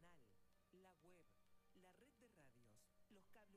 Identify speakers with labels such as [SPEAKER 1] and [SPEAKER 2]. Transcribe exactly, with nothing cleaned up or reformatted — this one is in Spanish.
[SPEAKER 1] canal, la web, la red de radios, los cables